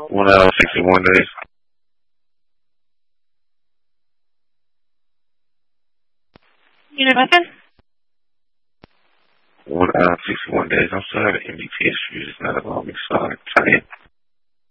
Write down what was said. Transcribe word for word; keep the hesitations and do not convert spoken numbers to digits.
One hour, sixty-one days. Unit Muffin? One hour, sixty-one days. I'm still having M D T issues. It's not allowing me to sign.